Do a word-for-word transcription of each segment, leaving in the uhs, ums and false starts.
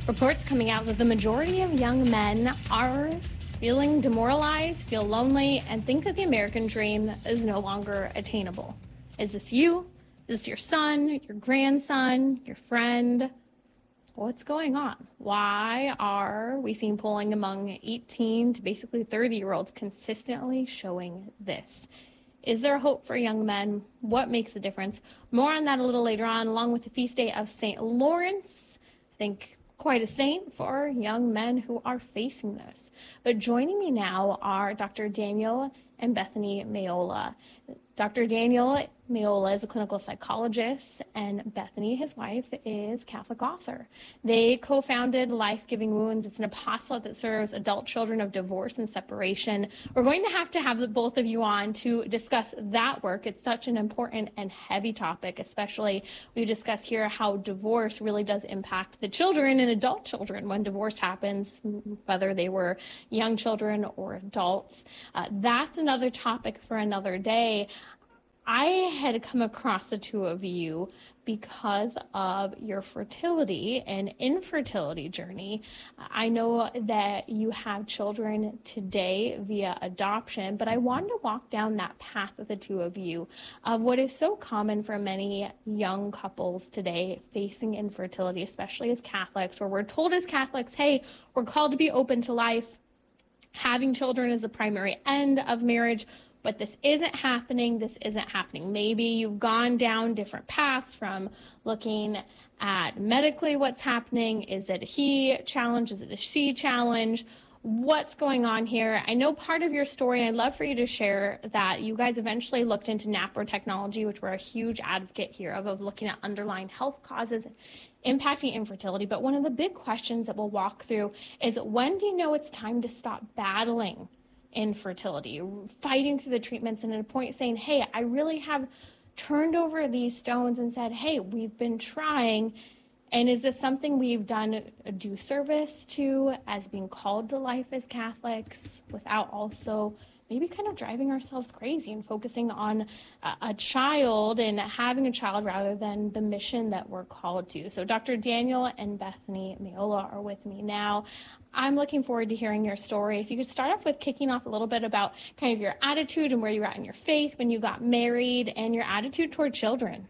Reports coming out that the majority of young men are feeling demoralized, feel lonely, and think that the American dream is no longer attainable. Is this you? Is this your son, your grandson, your friend? What's going on? Why are we seeing polling among eighteen to basically thirty-year-olds consistently showing this? Is there hope for young men? What makes a difference? More on that a little later on, along with the feast day of Saint Lawrence. I think quite a saint for young men who are facing this. But joining me now are Doctor Daniel and Bethany Mayola. Doctor Daniel Mayola is a clinical psychologist, and Bethany, his wife, is Catholic author. They co-founded Life Giving Wounds. It's an apostolate that serves adult children of divorce and separation. We're going to have to have the both of you on to discuss that work. It's such an important and heavy topic, especially we discussed here how divorce really does impact the children and adult children when divorce happens, whether they were young children or adults. Uh, that's another topic for another day. I had come across the two of you because of your fertility and infertility journey. I know that you have children today via adoption, but I wanted to walk down that path with the two of you of what is so common for many young couples today facing infertility, especially as Catholics, where we're told as Catholics, hey, we're called to be open to life. Having children is the primary end of marriage. But this isn't happening, this isn't happening. Maybe you've gone down different paths from looking at medically what's happening. Is it a he challenge? Is it a she challenge? What's going on here? I know part of your story, and I'd love for you to share that you guys eventually looked into NaPro technology, which we're a huge advocate here of, of looking at underlying health causes impacting infertility. But one of the big questions that we'll walk through is, when do you know it's time to stop battling infertility, fighting through the treatments, and at a point saying, hey, I really have turned over these stones and said, hey, we've been trying, and is this something we've done a due service to as being called to life as Catholics without also maybe kind of driving ourselves crazy and focusing on a, a child and having a child rather than the mission that we're called to. So Doctor Daniel and Bethany Mayola are with me now. I'm looking forward to hearing your story. If you could start off with kicking off a little bit about kind of your attitude and where you were at in your faith when you got married and your attitude toward children.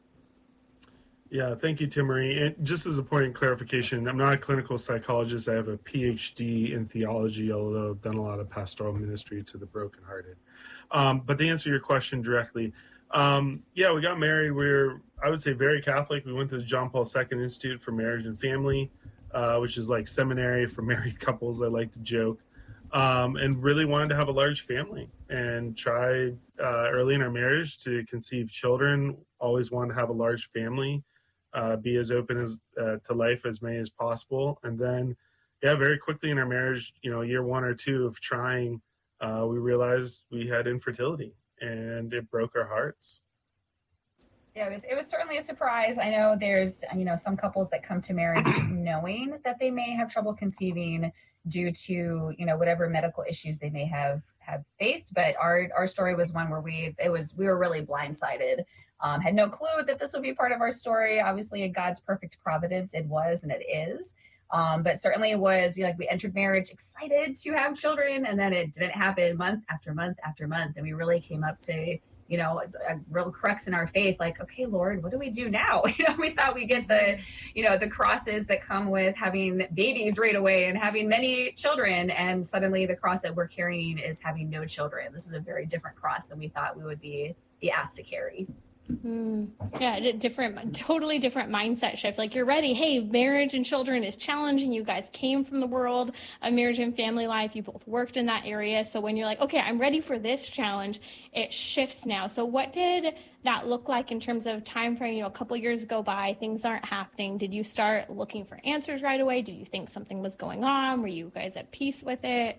Yeah, thank you, Tim Marie. And just as a point of clarification, I'm not a clinical psychologist. I have a P H D in theology, although I've done a lot of pastoral ministry to the brokenhearted. Um, but to answer your question directly, um, yeah, we got married. We we're, I would say, very Catholic. We went to the John Paul the Second Institute for Marriage and Family, uh, which is like seminary for married couples, I like to joke, um, and really wanted to have a large family and tried uh, early in our marriage to conceive children, always wanted to have a large family. Uh, be as open as uh, to life as many as possible. And then, yeah, very quickly in our marriage, you know, year one or two of trying, uh, we realized we had infertility, and it broke our hearts. Yeah, it was, it was certainly a surprise. I know there's, you know, some couples that come to marriage knowing that they may have trouble conceiving due to, you know, whatever medical issues they may have have faced. But our our story was one where we, it was, we were really blindsided. Um, had no clue that this would be part of our story. Obviously, in God's perfect providence, it was and it is. Um, but certainly it was, you know, like we entered marriage excited to have children, and then it didn't happen month after month after month. And we really came up to, you know, a, a real crux in our faith, like, okay, Lord, what do we do now? You know, we thought we get the, you know, the crosses that come with having babies right away and having many children. And suddenly the cross that we're carrying is having no children. This is a very different cross than we thought we would be, be asked to carry. Mm, yeah, different, totally different mindset shift. Like, you're ready. Hey, marriage and children is challenging. You guys came from the world of marriage and family life. You both worked in that area. So when you're like, okay, I'm ready for this challenge, it shifts now. So what did that look like in terms of time frame? You know, a couple years go by, things aren't happening. Did you start looking for answers right away? Did you think something was going on? Were you guys at peace with it?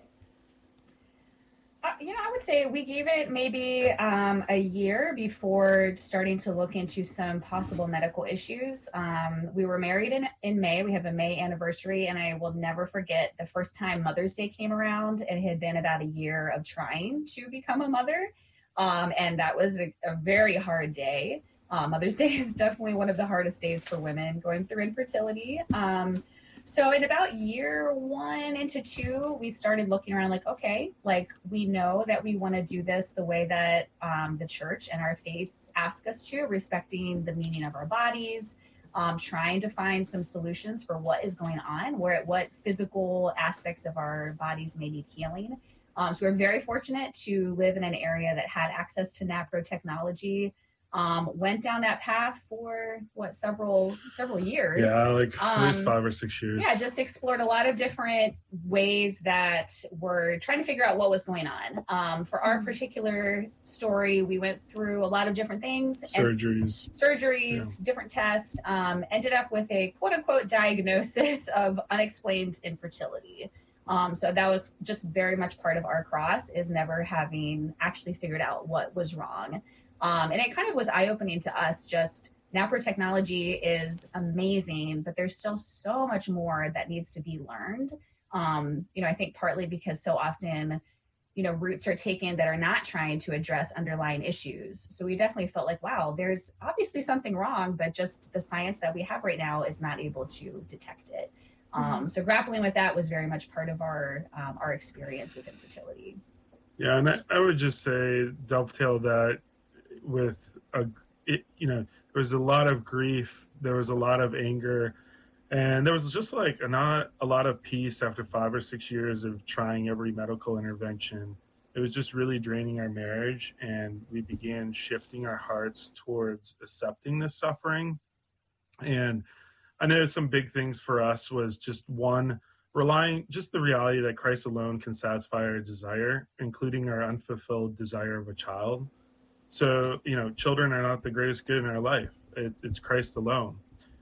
Uh, you know, I would say we gave it maybe um, a year before starting to look into some possible medical issues. Um, we were married in, in May. We have a May anniversary, and I will never forget the first time Mother's Day came around. It had been about a year of trying to become a mother, um, and that was a, a very hard day. Uh, Mother's Day is definitely one of the hardest days for women going through infertility. Um, so in about year one into two, we started looking around like, okay, like we know that we want to do this the way that um, the church and our faith ask us to, respecting the meaning of our bodies, um, trying to find some solutions for what is going on, where what physical aspects of our bodies may need healing. Um, so we're very fortunate to live in an area that had access to NAPRO technology. Um, went down that path for what several several years. Yeah, like um, at least five or six years. Yeah, just explored a lot of different ways that we're trying to figure out what was going on. Um, for our particular story, we went through a lot of different things. Surgeries. Surgeries, yeah. Different tests. Um, ended up with a quote unquote diagnosis of unexplained infertility. Um, so that was just very much part of our cross, is never having actually figured out what was wrong. Um, and it kind of was eye-opening to us. Just NAPRO technology is amazing, but there's still so much more that needs to be learned. Um, you know, I think partly because so often, you know, routes are taken that are not trying to address underlying issues. So we definitely felt like, wow, there's obviously something wrong, but just the science that we have right now is not able to detect it. Um, mm-hmm. So grappling with that was very much part of our um, our experience with infertility. Yeah, and I, I would just say dovetail that with a, it, you know, there was a lot of grief, there was a lot of anger, and there was just like a not a lot of peace after five or six years of trying every medical intervention. It was just really draining our marriage, and we began shifting our hearts towards accepting this suffering. And I know some big things for us was just one, relying just the reality that Christ alone can satisfy our desire, including our unfulfilled desire of a child. So, you know, children are not the greatest good in our life. It, it's Christ alone.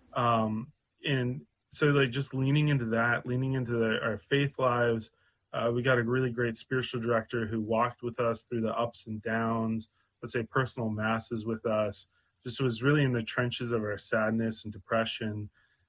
Um, and so like just leaning into that, leaning into the, our faith lives. Uh, we got a really great spiritual director who walked with us through the ups and downs, let's say personal masses with us, just was really in the trenches of our sadness and depression.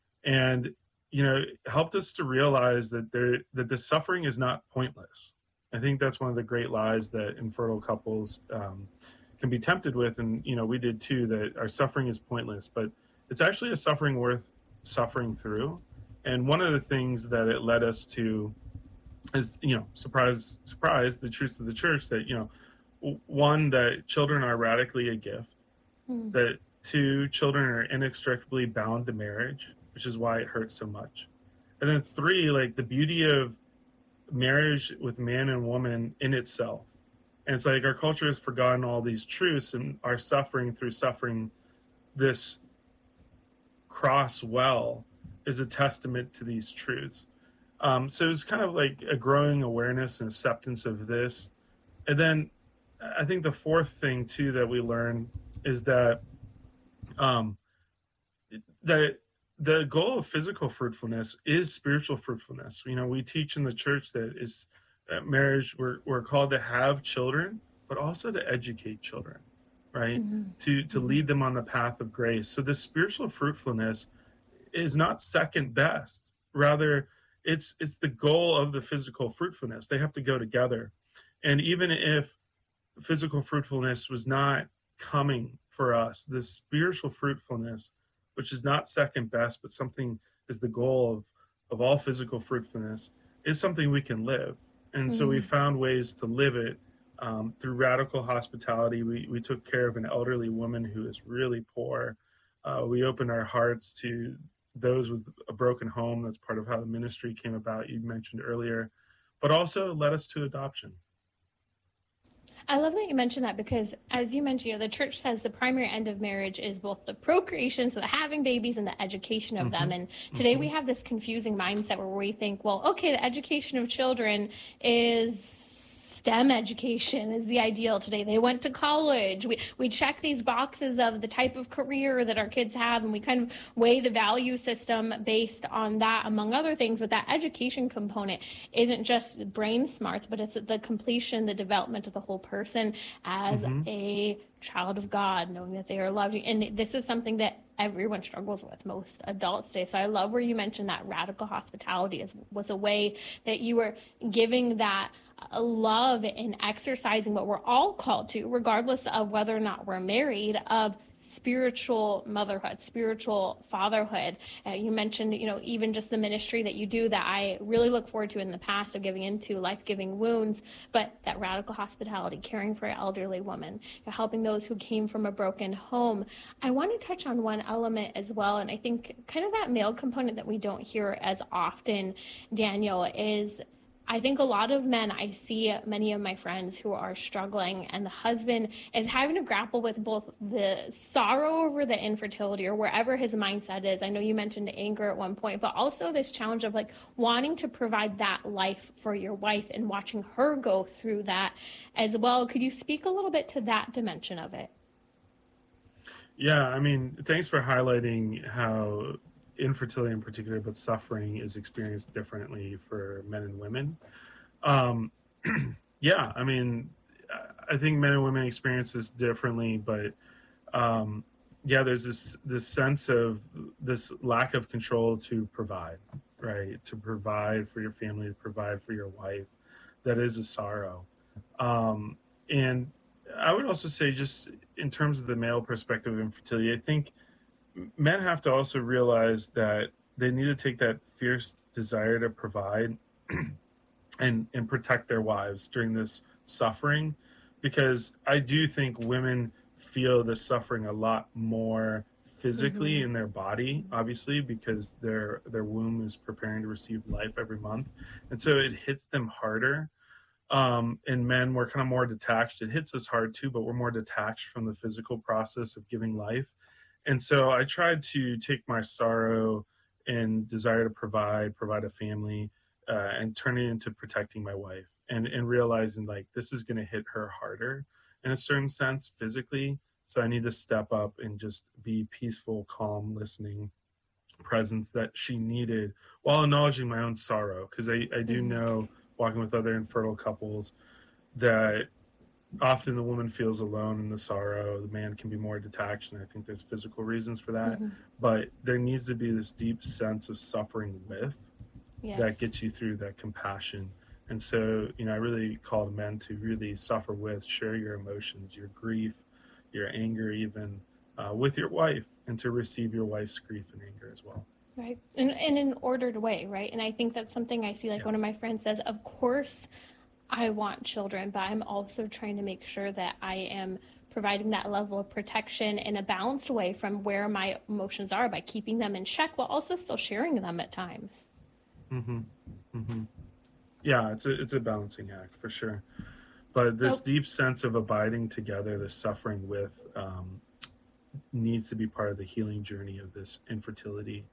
And, you know, helped us to realize that there, that the suffering is not pointless. I think that's one of the great lies that infertile couples, um, can be tempted with, and you know we did too, that our suffering is pointless, but it's actually a suffering worth suffering through. And one of the things that it led us to is, you know, surprise surprise the truth of the church, that you know, one, that children are radically a gift, mm. that two, children are inextricably bound to marriage, which is why it hurts so much, and then three, like the beauty of marriage with man and woman in itself. And it's like our culture has forgotten all these truths, and our suffering through suffering this cross well is a testament to these truths. Um, so it's kind of like a growing awareness and acceptance of this. And then I think the fourth thing too that we learn is that um, that the goal of physical fruitfulness is spiritual fruitfulness. You know, we teach in the church that is At marriage, we're we're called to have children, but also to educate children, right? Mm-hmm. To to lead them on the path of grace. So the spiritual fruitfulness is not second best. Rather, it's it's the goal of the physical fruitfulness. They have to go together. And even if physical fruitfulness was not coming for us, the spiritual fruitfulness, which is not second best, but something is the goal of, of all physical fruitfulness, is something we can live. And so we found ways to live it um, through radical hospitality. We we took care of an elderly woman who is really poor. Uh, we opened our hearts to those with a broken home. That's part of how the ministry came about, you mentioned earlier, but also led us to adoption. I love that you mentioned that, because as you mentioned, you know, the church says the primary end of marriage is both the procreation, so the having babies, and the education of mm-hmm. them. And today mm-hmm. we have this confusing mindset where we think, well, okay, the education of children is STEM education is the ideal today. They went to college. We we check these boxes of the type of career that our kids have, and we kind of weigh the value system based on that, among other things. But that education component isn't just brain smarts, but it's the completion, the development of the whole person as mm-hmm. a child of God, knowing that they are loved. And this is something that everyone struggles with, most adults today. So I love where you mentioned that radical hospitality is, was a way that you were giving that love and exercising what we're all called to, regardless of whether or not we're married, of spiritual motherhood, spiritual fatherhood. Uh, you mentioned, you know, even just the ministry that you do that I really look forward to in the past of giving into life-giving wounds, but that radical hospitality, caring for an elderly woman, helping those who came from a broken home. I want to touch on one element as well, and I think kind of that male component that we don't hear as often, Daniel, is I think a lot of men, I see many of my friends who are struggling, and the husband is having to grapple with both the sorrow over the infertility or wherever his mindset is. I know you mentioned anger at one point, but also this challenge of like wanting to provide that life for your wife and watching her go through that as well. Could you speak a little bit to that dimension of it? Yeah, I mean, thanks for highlighting how infertility in particular, but suffering is experienced differently for men and women. Um, yeah, I mean, I think men and women experience this differently, but um, yeah, there's this this sense of this lack of control to provide, right? To provide for your family, to provide for your wife. That is a sorrow. Um, and I would also say, just in terms of the male perspective of infertility, I think men have to also realize that they need to take that fierce desire to provide and and protect their wives during this suffering, because I do think women feel the suffering a lot more physically mm-hmm. in their body, obviously, because their their womb is preparing to receive life every month, and so it hits them harder. Um, and men, we're kind of more detached. It hits us hard too, but we're more detached from the physical process of giving life. And so I tried to take my sorrow and desire to provide, provide a family, uh, and turn it into protecting my wife, and, and realizing like this is going to hit her harder in a certain sense physically. So I need to step up and just be peaceful, calm, listening presence that she needed while acknowledging my own sorrow. Because I, I do know, walking with other infertile couples, that often the woman feels alone in the sorrow. The man can be more detached, and I think there's physical reasons for that. Mm-hmm. But there needs to be this deep sense of suffering with yes. that gets you through that compassion. And so, you know, I really call men to really suffer with, share your emotions, your grief, your anger, even uh, with your wife, and to receive your wife's grief and anger as well. Right. And in an ordered way, right? And I think that's something I see, like yeah. one of my friends says, of course, I want children, but I'm also trying to make sure that I am providing that level of protection in a balanced way from where my emotions are by keeping them in check while also still sharing them at times. Mm-hmm. Mm-hmm. Yeah, it's a, it's a balancing act for sure. But this nope. deep sense of abiding together, this suffering with, um, needs to be part of the healing journey of this infertility.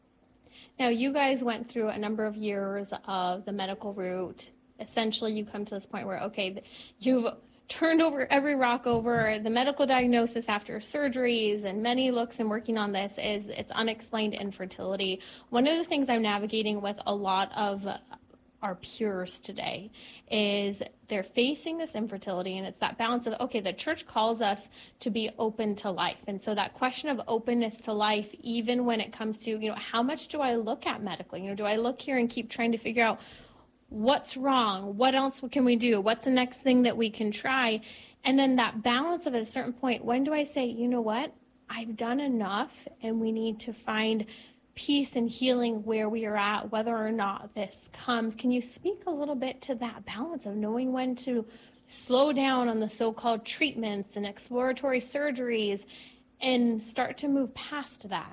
Now, you guys went through a number of years of the medical route. Essentially, you come to this point where, okay, you've turned over every rock over. The medical diagnosis after surgeries and many looks and working on this is it's unexplained infertility. One of the things I'm navigating with a lot of our peers today is they're facing this infertility, and it's that balance of, okay, the church calls us to be open to life. And so that question of openness to life, even when it comes to, you know, how much do I look at medically? You know, do I look here and keep trying to figure out what's wrong? What else can we do? What's the next thing that we can try? And then that balance of at a certain point, when do I say, you know what, I've done enough and we need to find peace and healing where we are at, whether or not this comes. Can you speak a little bit to that balance of knowing when to slow down on the so-called treatments and exploratory surgeries and start to move past that?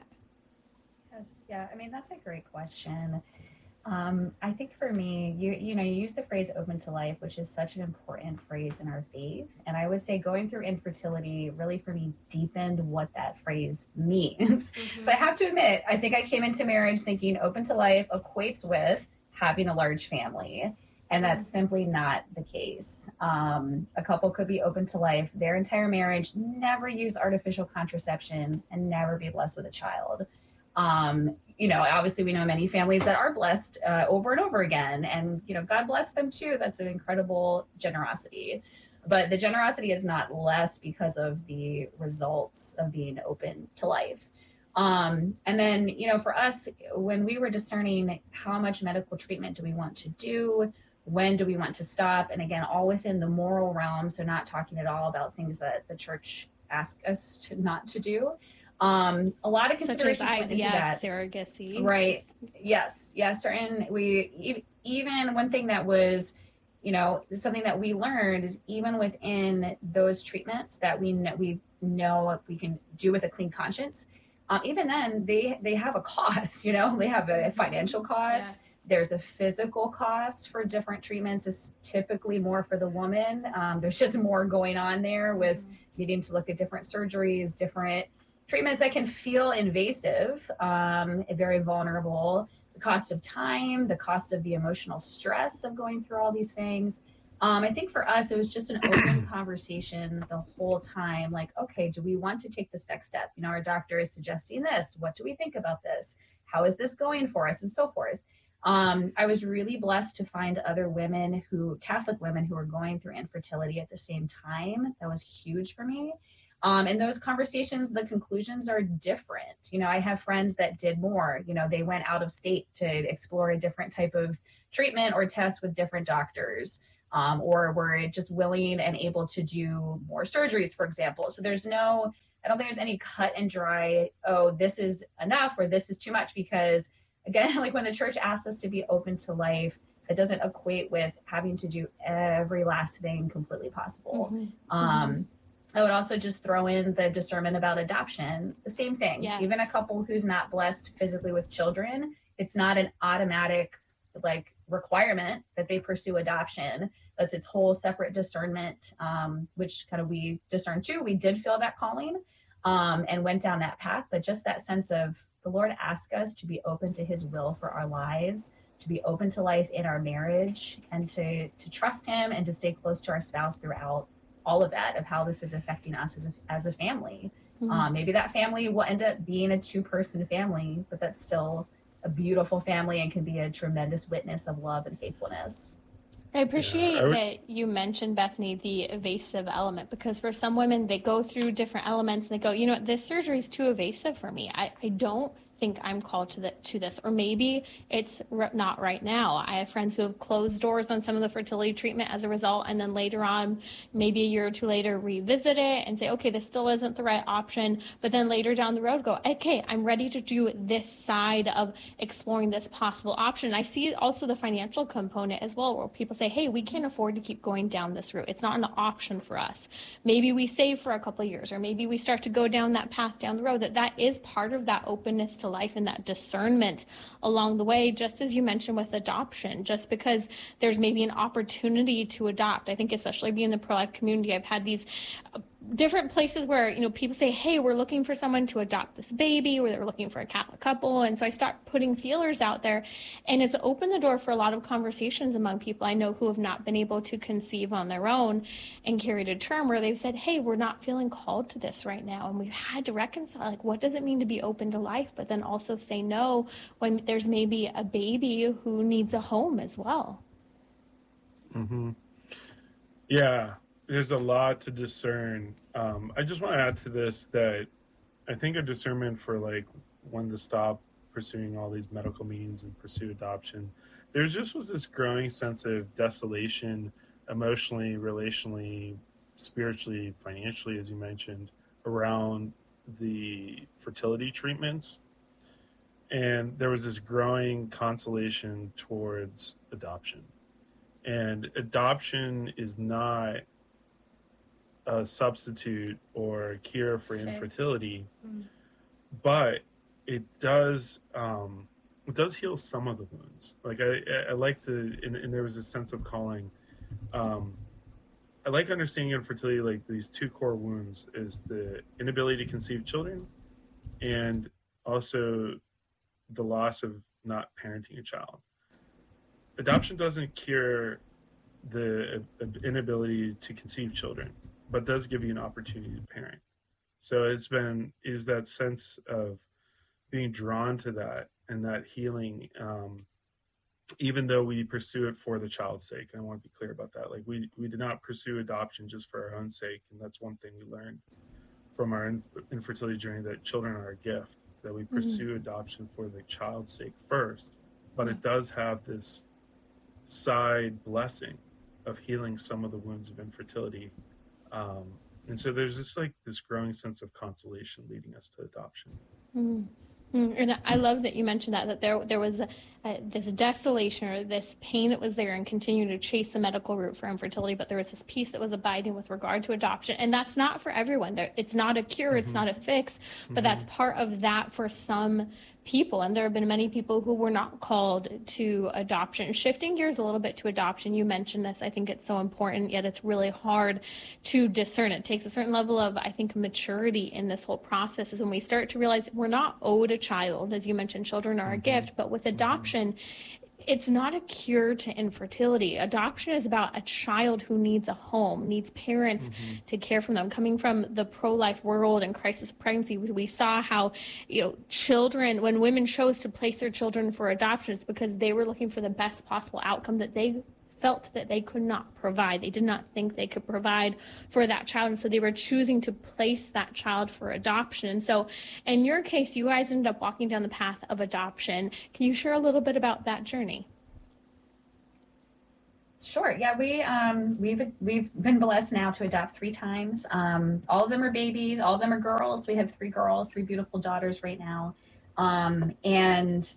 Yes, yeah, I mean, that's a great question. Um, I think for me, you you know, you use the phrase open to life, which is such an important phrase in our faith. And I would say going through infertility really for me deepened what that phrase means. Mm-hmm. But I have to admit, I think I came into marriage thinking open to life equates with having a large family. And that's mm-hmm. simply not the case. Um, a couple could be open to life their entire marriage, never use artificial contraception, and never be blessed with a child. Um, you know, obviously we know many families that are blessed uh, over and over again, and, you know, God bless them too. That's an incredible generosity, but the generosity is not less because of the results of being open to life. Um, and then, you know, for us, when we were discerning how much medical treatment do we want to do, when do we want to stop? And again, all within the moral realm. So not talking at all about things that the church ask us to not to do. Um, a lot of considerations Such as went into that. surrogacy. Right. Yes. Yes. Certain, we, even one thing that was, you know, something that we learned is even within those treatments that we know, we know we can do with a clean conscience, um, even then they, they have a cost, you know, they have a financial cost. Yeah. There's a physical cost for different treatments. It's typically more for the woman. Um, there's just more going on there with mm-hmm. needing to look at different surgeries, different treatments that can feel invasive, um, very vulnerable, the cost of time, the cost of the emotional stress of going through all these things. Um, I think for us, it was just an open conversation the whole time. Like, okay, do we want to take this next step? You know, our doctor is suggesting this. What do we think about this? How is this going for us? And so forth. Um, I was really blessed to find other women who, Catholic women who were going through infertility at the same time. That was huge for me. Um, and those conversations, the conclusions are different. You know, I have friends that did more. You know, they went out of state to explore a different type of treatment or test with different doctors, um, or were just willing and able to do more surgeries, for example. So there's no, I don't think there's any cut and dry, oh, this is enough or this is too much, because again, like when the church asks us to be open to life, that doesn't equate with having to do every last thing completely possible. Mm-hmm. Um, mm-hmm. I would also just throw in the discernment about adoption. The same thing. Yes. Even a couple who's not blessed physically with children, it's not an automatic like requirement that they pursue adoption. That's its whole separate discernment, um, which kind of we discerned too. We did feel that calling um, and went down that path, but just that sense of the Lord asked us to be open to his will for our lives, to be open to life in our marriage, and to, to trust him and to stay close to our spouse throughout all of that, of how this is affecting us as a, as a family. Mm-hmm. Um, maybe that family will end up being a two-person family, but that's still a beautiful family and can be a tremendous witness of love and faithfulness. I appreciate yeah, I would... that you mentioned, Bethany, the evasive element, because for some women, they go through different elements and they go, you know, this surgery is too evasive for me. I, I don't think I'm called to the, to this, or maybe it's r- not right now. I have friends who have closed doors on some of the fertility treatment as a result, and then later on, maybe a year or two later, revisit it and say, okay, this still isn't the right option, but then later down the road go, okay, I'm ready to do this side of exploring this possible option. I see also the financial component as well, where people say, hey, we can't afford to keep going down this route. It's not an option for us. Maybe we save for a couple of years, or maybe we start to go down that path down the road. That that is part of that openness to life and that discernment along the way, just as you mentioned with adoption. Just because there's maybe an opportunity to adopt, I think especially being in the pro-life community, I've had these different places where, you know, people say, hey, we're looking for someone to adopt this baby, or they're looking for a Catholic couple. And so I start putting feelers out there, and it's opened the door for a lot of conversations among people I know who have not been able to conceive on their own and carry to term, where they've said, hey, we're not feeling called to this right now. And we've had to reconcile, like, what does it mean to be open to life, but then also say no when there's maybe a baby who needs a home as well. Mm-hmm. Yeah. There's a lot to discern. Um, I just want to add to this that I think a discernment for like when to stop pursuing all these medical means and pursue adoption. There just was this growing sense of desolation, emotionally, relationally, spiritually, financially, as you mentioned, around the fertility treatments. And there was this growing consolation towards adoption. And adoption is not a substitute or a cure for okay. infertility, mm. but it does um, it does heal some of the wounds. Like I, I like to, and, and there was a sense of calling. Um, I like understanding infertility like these two core wounds is the inability to conceive children, and also the loss of not parenting a child. Adoption doesn't cure the uh, inability to conceive children, but does give you an opportunity to parent. So it's been, is that sense of being drawn to that and that healing, um, even though we pursue it for the child's sake. And I want to be clear about that. Like we, we did not pursue adoption just for our own sake. And that's one thing we learned from our infertility journey, that children are a gift, that we pursue mm-hmm. adoption for the child's sake first, but it does have this side blessing of healing some of the wounds of infertility. Um, And so there's just like this growing sense of consolation leading us to adoption. Mm. Mm, And I love that you mentioned that, that there there was a, a, this desolation or this pain that was there and continued to chase the medical route for infertility, but there was this peace that was abiding with regard to adoption. And that's not for everyone. There, it's not a cure, it's Mm-hmm. not a fix, but Mm-hmm. that's part of that for some people. And there have been many people who were not called to adoption. Shifting gears a little bit to adoption, you mentioned this. I think it's so important, yet it's really hard to discern. It takes a certain level of, I think, maturity in this whole process is when we start to realize we're not owed a child. As you mentioned, children are a gift, but with adoption, it's not a cure to infertility. Adoption is about a child who needs a home, needs parents Mm-hmm. to care for them. Coming from the pro-life world and crisis pregnancy, we saw how, you know, children, when women chose to place their children for adoption, it's because they were looking for the best possible outcome that they felt that they could not provide. They did not think they could provide for that child. And so they were choosing to place that child for adoption. And so in your case, you guys ended up walking down the path of adoption. Can you share a little bit about that journey? Sure. Yeah, we um we've we've been blessed now to adopt three times. Um, all of them are babies. All of them are girls. We have three girls, three beautiful daughters right now, um, and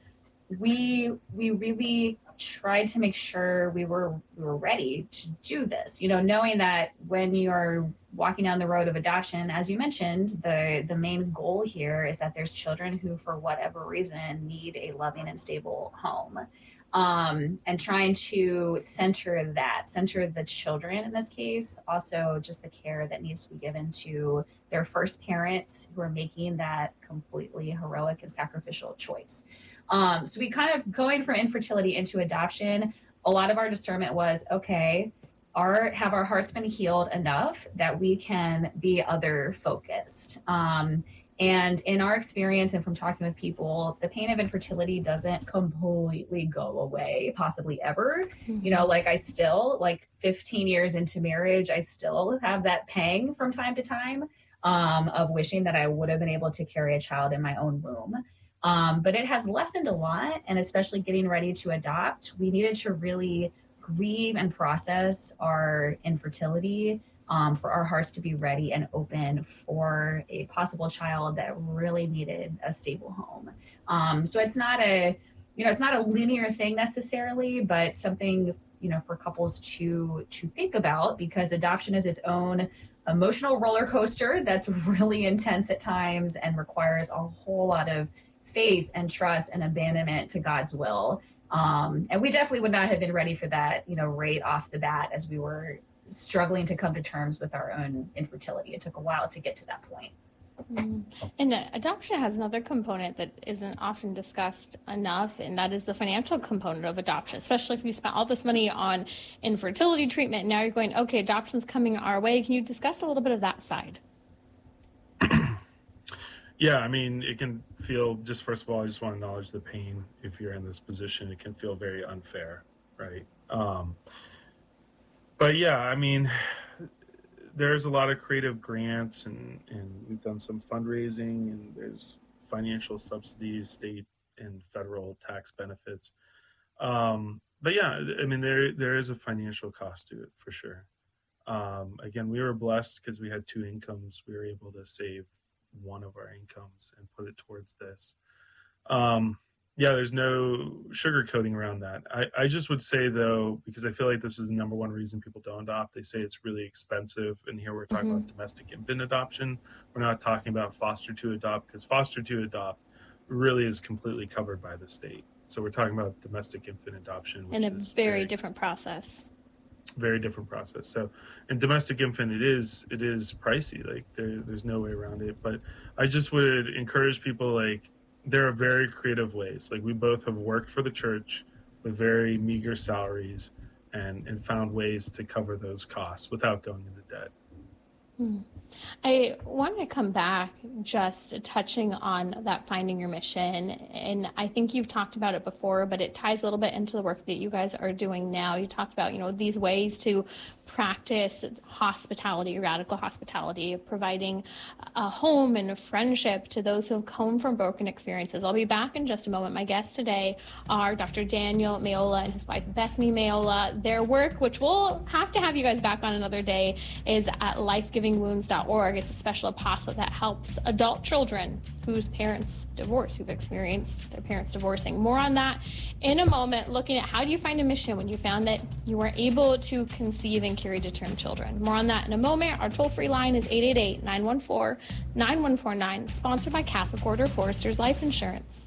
we we really tried to make sure we were we were ready to do this. You know, knowing that when you're walking down the road of adoption, as you mentioned, the the main goal here is that there's children who, for whatever reason, need a loving and stable home. Um, and trying to center that, center the children in this case, also just the care that needs to be given to their first parents who are making that completely heroic and sacrificial choice. Um, so we kind of going from infertility into adoption, a lot of our discernment was, okay, our have our hearts been healed enough that we can be other focused. Um, and in our experience and from talking with people, the pain of infertility doesn't completely go away, possibly ever. You know, like I still, like fifteen years into marriage, I still have that pang from time to time um, of wishing that I would have been able to carry a child in my own womb. Um, but it has lessened a lot, and especially getting ready to adopt, we needed to really grieve and process our infertility, um, for our hearts to be ready and open for a possible child that really needed a stable home. Um, so it's not a, you know, it's not a linear thing necessarily, but something, you know, for couples to to think about, because adoption is its own emotional roller coaster that's really intense at times and requires a whole lot of faith and trust and abandonment to God's will. Um, and we definitely would not have been ready for that, you know, right off the bat as we were struggling to come to terms with our own infertility. It took a while to get to that point. Mm. And uh, adoption has another component that isn't often discussed enough, and that is the financial component of adoption, especially if you spent all this money on infertility treatment. And now you're going, okay, adoption's coming our way. Can you discuss a little bit of that side? Yeah, I mean, it can feel, just first of all, I just want to acknowledge the pain if you're in this position. It can feel very unfair, right? Um, but yeah, I mean, there's a lot of creative grants, and, and we've done some fundraising, and there's financial subsidies, state and federal tax benefits. Um, but yeah, I mean, there there is a financial cost to it for sure. Um, again, we were blessed because we had two incomes. We were able to save one of our incomes and put it towards this. Um, yeah, there's no sugarcoating around that. I, I just would say, though, because I feel like this is the number one reason people don't adopt, they say it's really expensive. And here we're talking Mm-hmm. about domestic infant adoption. We're not talking about foster to adopt, because foster to adopt really is completely covered by the state. So we're talking about domestic infant adoption, which In a is very, very different process. very different process. So in domestic infant, it is it is pricey. Like there, there's no way around it. But I just would encourage people, like, there are very creative ways. Like, we both have worked for the church with very meager salaries and and found ways to cover those costs without going into debt. Hmm. I want to come back just touching on that finding your mission. And I think you've talked about it before, but it ties a little bit into the work that you guys are doing now. You talked about, you know, these ways to practice hospitality, radical hospitality, providing a home and a friendship to those who have come from broken experiences. I'll be back in just a moment. My guests today are Doctor Daniel Mayola and his wife Bethany Mayola. Their work, which we'll have to have you guys back on another day, is at life giving wounds dot org. It's a special apostolate that helps adult children whose parents divorce, who've experienced their parents divorcing. More on that in a moment, looking at how do you find a mission when you found that you weren't able to conceive and carry to term children. More on that in a moment. Our toll-free line is eight eight eight, nine one four, nine one four nine, sponsored by Catholic Order Foresters Life Insurance.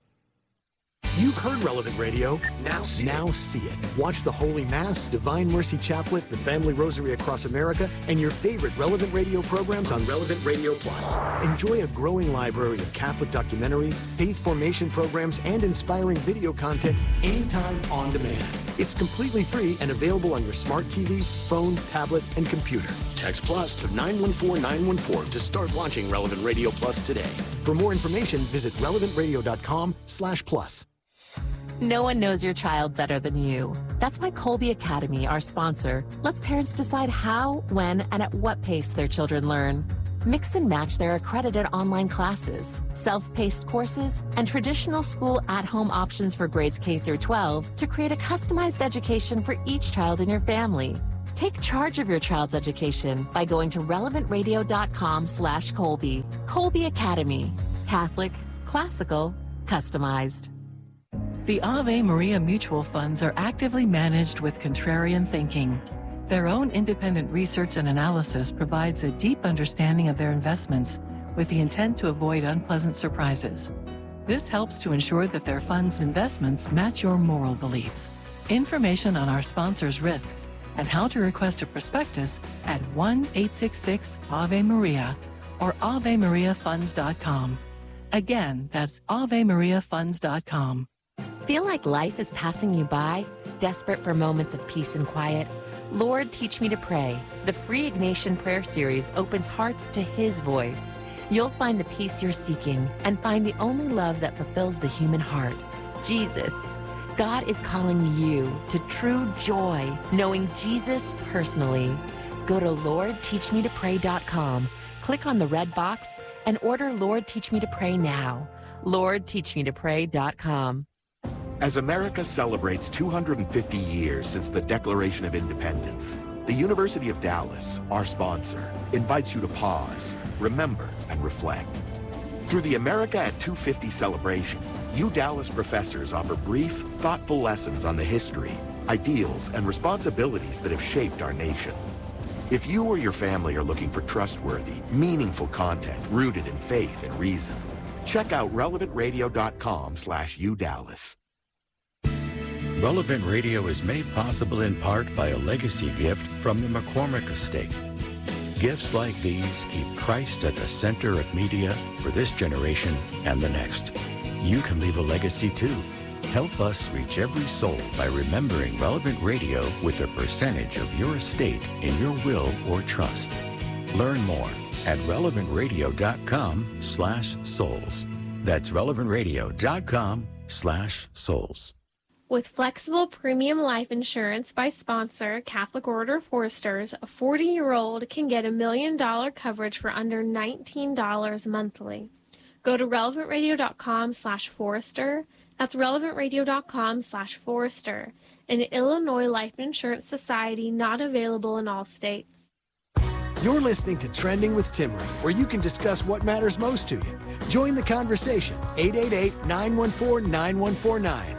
You've heard Relevant Radio. Now see, now see it. Watch the Holy Mass, Divine Mercy Chaplet, the Family Rosary Across America, and your favorite Relevant Radio programs on Relevant Radio Plus. Enjoy a growing library of Catholic documentaries, faith formation programs, and inspiring video content anytime on demand. It's completely free and available on your smart T V, phone, tablet, and computer. Text Plus to nine one four nine one four to start watching Relevant Radio Plus today. For more information, visit relevant radio dot com slash plus. No one knows your child better than you. That's why Colby Academy, our sponsor, lets parents decide how, when, and at what pace their children learn. Mix and match their accredited online classes, self-paced courses, and traditional school at-home options for grades K through twelve to create a customized education for each child in your family. Take charge of your child's education by going to relevant radio dot com slash Colby. Colby Academy. Catholic, classical, customized. The Ave Maria mutual funds are actively managed with contrarian thinking. Their own independent research and analysis provides a deep understanding of their investments with the intent to avoid unpleasant surprises. This helps to ensure that their funds' investments match your moral beliefs. Information on our sponsors' risks and how to request a prospectus at one eight six six Ave Maria or ave maria funds dot com. Again, that's ave maria funds dot com. Feel like life is passing you by? Desperate for moments of peace and quiet? Lord, Teach Me to Pray. The free Ignatian Prayer Series opens hearts to His voice. You'll find the peace you're seeking and find the only love that fulfills the human heart, Jesus. God is calling you to true joy, knowing Jesus personally. Go to lord teach me to pray dot com, click on the red box, and order Lord Teach Me to Pray now. lord teach me to pray dot com. As America celebrates two hundred fifty years since the Declaration of Independence, the University of Dallas, our sponsor, invites you to pause, remember, and reflect. Through the America at two fifty celebration, U Dallas professors offer brief, thoughtful lessons on the history, ideals, and responsibilities that have shaped our nation. If you or your family are looking for trustworthy, meaningful content rooted in faith and reason, check out relevant radio dot com slash U Dallas. Relevant Radio is made possible in part by a legacy gift from the McCormick Estate. Gifts like these keep Christ at the center of media for this generation and the next. You can leave a legacy too. Help us reach every soul by remembering Relevant Radio with a percentage of your estate in your will or trust. Learn more at relevant radio dot com slash souls. That's relevant radio dot com slash souls. With flexible premium life insurance by sponsor Catholic Order Foresters, a forty-year-old can get a million dollar coverage for under nineteen dollars monthly. Go to relevant radio dot com slash Forester. That's relevant radio dot com slash Forester. An Illinois Life Insurance Society not available in all states. You're listening to Trending with Timmerie, where you can discuss what matters most to you. Join the conversation. eight eight eight, nine one four, nine one four nine.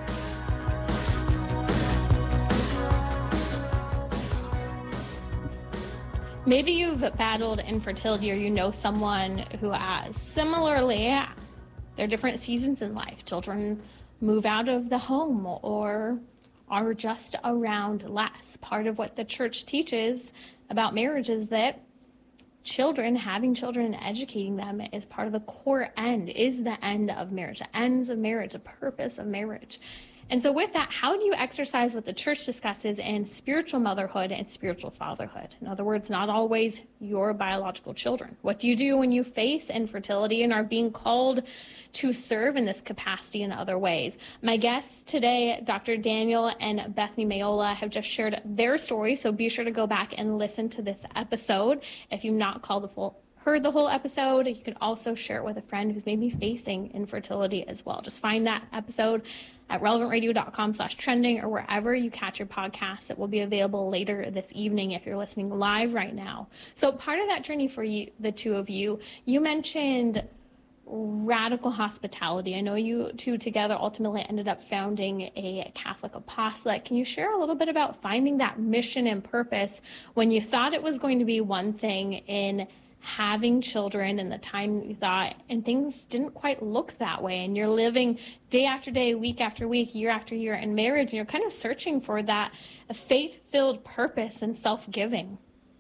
Maybe you've battled infertility or you know someone who has. Similarly, yeah, there are different seasons in life. Children move out of the home or are just around less. Part of what the church teaches about marriage is that children, having children and educating them is part of the core end, is the end of marriage, the ends of marriage, the purpose of marriage. And so with that, how do you exercise what the church discusses in spiritual motherhood and spiritual fatherhood? In other words, not always your biological children. What do you do when you face infertility and are being called to serve in this capacity in other ways? My guests today, Doctor Daniel and Bethany Mayola, have just shared their story, so be sure to go back and listen to this episode. If you've not called the full heard the whole episode, you can also share it with a friend who's maybe facing infertility as well. Just find that episode at relevantradio.com slash trending or wherever you catch your podcasts. It will be available later this evening if you're listening live right now. So part of that journey for you, the two of you, you mentioned radical hospitality. I know you two together ultimately ended up founding a Catholic apostolate. Can you share a little bit about finding that mission and purpose when you thought it was going to be one thing in having children and the time you thought, and things didn't quite look that way, and you're living day after day, week after week, year after year in marriage, and you're kind of searching for that faith-filled purpose and self-giving?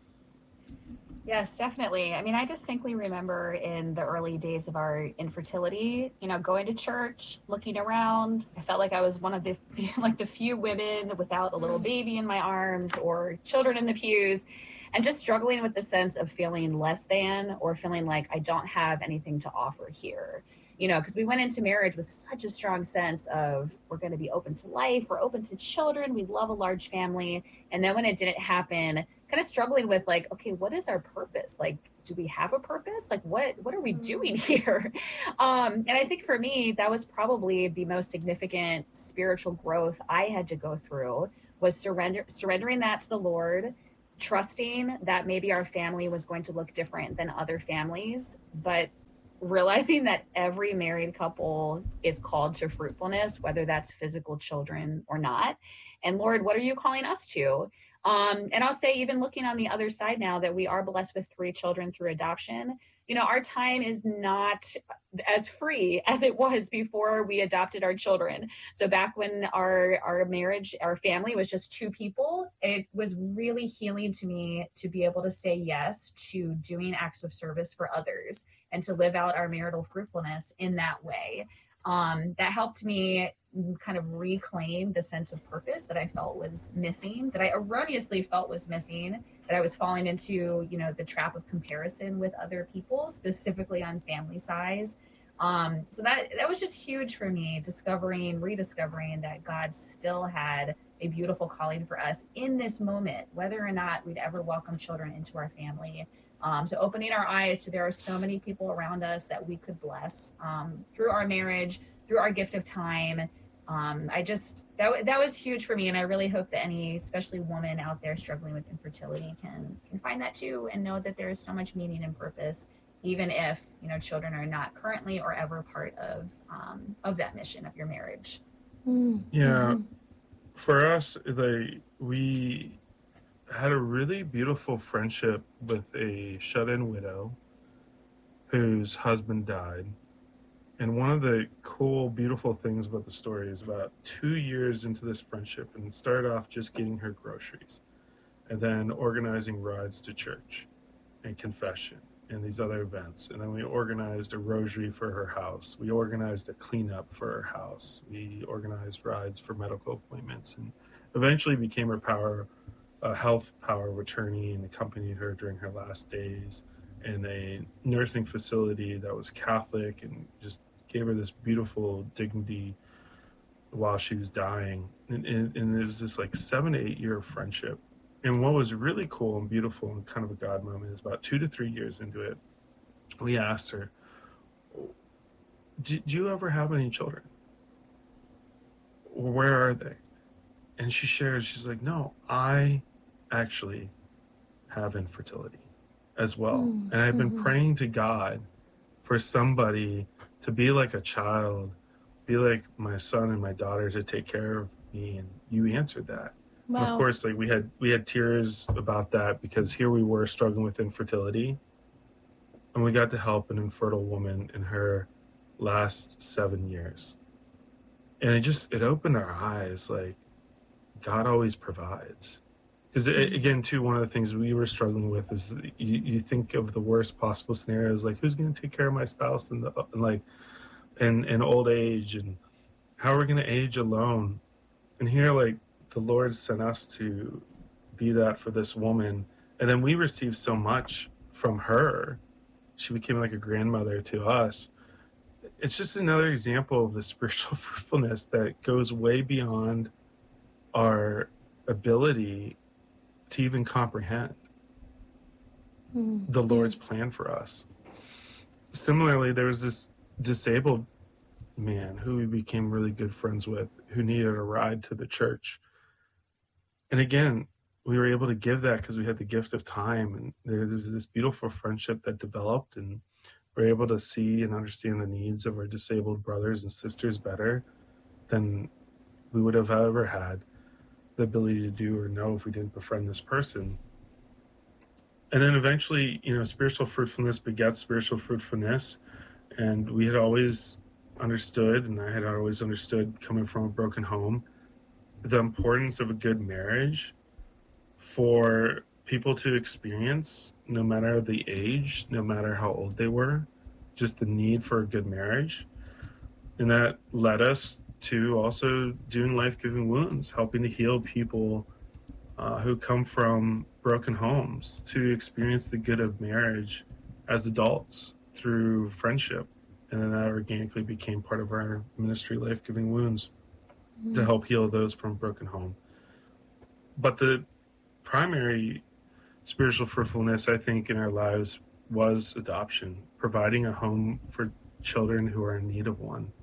Yes, definitely. I mean, I distinctly remember in the early days of our infertility, you know, going to church, looking around. I felt like I was one of the, like the few women without a little baby in my arms or children in the pews, and just struggling with the sense of feeling less than or feeling like I don't have anything to offer here. You know, because we went into marriage with such a strong sense of we're going to be open to life, we're open to children, we love a large family. And then when it didn't happen, kind of struggling with like, okay, what is our purpose? Like, do we have a purpose? Like, what what are we doing here? Um, and I think for me, that was probably the most significant spiritual growth I had to go through, was surrender surrendering that to the Lord, trusting that maybe our family was going to look different than other families, but realizing that every married couple is called to fruitfulness, whether that's physical children or not. And Lord, what are you calling us to? Um, and I'll say, even looking on the other side now that we are blessed with three children through adoption, you know, our time is not as free as it was before we adopted our children. So back when our, our marriage, our family was just two people, it was really healing to me to be able to say yes to doing acts of service for others and to live out our marital fruitfulness in that way. Um, that helped me kind of reclaim the sense of purpose that I felt was missing, that I erroneously felt was missing, that I was falling into, you know, the trap of comparison with other people, specifically on family size. Um, so that, that was just huge for me, discovering, rediscovering that God still had a beautiful calling for us in this moment, whether or not we'd ever welcome children into our family. Um, so opening our eyes to there are so many people around us that we could bless um, through our marriage, through our gift of time. Um, I just, that, that was huge for me. And I really hope that any, especially woman out there struggling with infertility can, can find that too, and know that there is so much meaning and purpose, even if, you know, children are not currently or ever part of, um, of that mission of your marriage. Mm-hmm. Yeah. For us, the, we had a really beautiful friendship with a shut-in widow whose husband died. And one of the cool, beautiful things about the story is about two years into this friendship, and it started off just getting her groceries and then organizing rides to church and confession and these other events. And then we organized a rosary for her house. We organized a cleanup for her house. We organized rides for medical appointments, and eventually became her power, uh, health power of attorney, and accompanied her during her last days in a nursing facility that was Catholic, and just gave her this beautiful dignity while she was dying. And, and, and there was this like seven to eight year friendship. And what was really cool and beautiful and kind of a God moment is about two to three years into it, we asked her, did you ever have any children? Where are they? And she shared, she's like, no, I actually have infertility as well. Mm-hmm. And I've been mm-hmm. praying to God for somebody to be like a child, be like my son and my daughter, to take care of me. And you answered that. Wow. And of course, like we had, we had tears about that, because here we were struggling with infertility, and we got to help an infertile woman in her last seven years. And it just, it opened our eyes, like God always provides. Because again, too, one of the things we were struggling with is you, you think of the worst possible scenarios, like who's going to take care of my spouse in the like in, in old age, and how are we going to age alone? And here, like, the Lord sent us to be that for this woman. And then we received so much from her. She became like a grandmother to us. It's just another example of the spiritual fruitfulness that goes way beyond our ability to even comprehend mm-hmm. the Lord's plan for us. Similarly, there was this disabled man who we became really good friends with, who needed a ride to the church. And again, we were able to give that because we had the gift of time, and there, there was this beautiful friendship that developed, and we're able to see and understand the needs of our disabled brothers and sisters better than we would have ever had the ability to do or know if we didn't befriend this person. And then eventually, you know, spiritual fruitfulness begets spiritual fruitfulness. And we had always understood, and I had always understood coming from a broken home, the importance of a good marriage for people to experience, no matter the age, no matter how old they were, just the need for a good marriage. And that led us to also doing Life-Giving Wounds, helping to heal people uh, who come from broken homes to experience the good of marriage as adults through friendship. And then that organically became part of our ministry, Life-Giving Wounds, mm-hmm. to help heal those from broken home. But the primary spiritual fruitfulness, I think, in our lives was adoption, providing a home for children who are in need of one,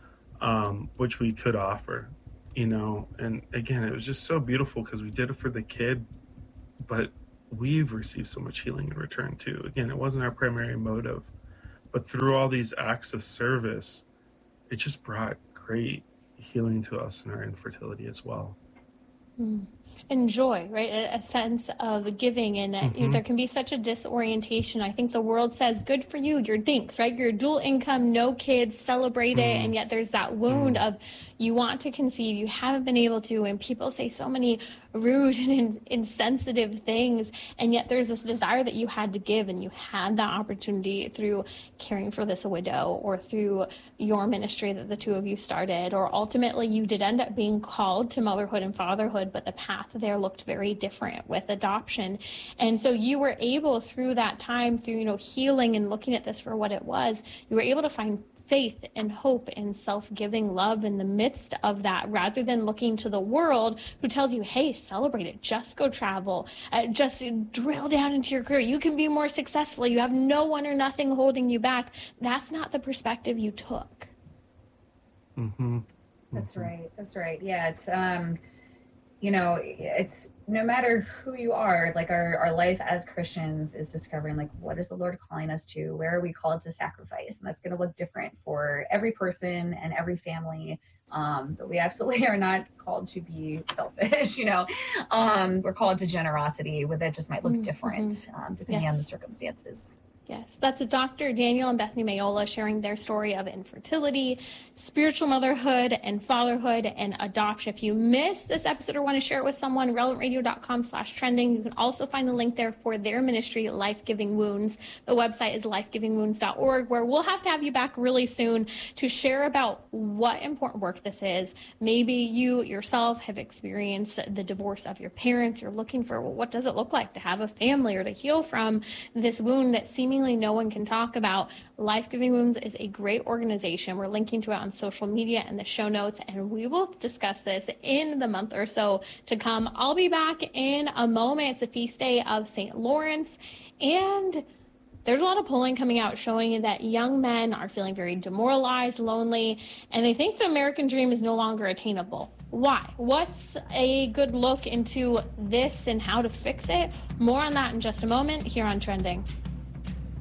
um, which we could offer, you know. And again, it was just so beautiful because we did it for the kid, but we've received so much healing in return too. Again, it wasn't our primary motive, but through all these acts of service, it just brought great healing to us in our infertility as well. Mm. And joy, right? A, a sense of giving. And mm-hmm. you know, there can be such a disorientation. I think the world says, good for you, you're dinks, right? You're dual income, no kids, celebrate mm. it. And yet there's that wound mm. of you want to conceive, you haven't been able to, and people say so many rude and in, insensitive things. And yet there's this desire that you had to give, and you had that opportunity through caring for this widow or through your ministry that the two of you started, or ultimately you did end up being called to motherhood and fatherhood, but the path there looked very different with adoption. And so you were able, through that time, through, you know, healing and looking at this for what it was, you were able to find faith and hope and self-giving love in the midst of that, rather than looking to the world who tells you, hey, celebrate it, just go travel, uh, just drill down into your career, you can be more successful, you have no one or nothing holding you back. That's not the perspective you took. Mm-hmm. That's right. That's right. Yeah. It's, um, you know, it's no matter who you are, like our, our life as Christians is discovering, like, what is the Lord calling us to? Where are we called to sacrifice? And that's going to look different for every person and every family. Um, but we absolutely are not called to be selfish, you know. Um, we're called to generosity, where that just might look different mm-hmm. um, depending yes. on the circumstances. Yes, that's Doctor Daniel and Bethany Mayola sharing their story of infertility, spiritual motherhood, and fatherhood, and adoption. If you missed this episode or want to share it with someone, relevant radio dot com slash trending. You can also find the link there for their ministry, Life-Giving Wounds. The website is life giving wounds dot org, where we'll have to have you back really soon to share about what important work this is. Maybe you yourself have experienced the divorce of your parents. You're looking for, well, what does it look like to have a family or to heal from this wound that seemingly no one can talk about. Life-Giving Wounds is a great organization. We're linking to it on social media and the show notes, and we will discuss this in the month or so to come. I'll be back in a moment. It's a feast day of Saint Lawrence, and there's a lot of polling coming out showing that young men are feeling very demoralized, lonely, and they think the American dream is no longer attainable. Why? What's a good look into this and how to fix it? More on that in just a moment here on Trending.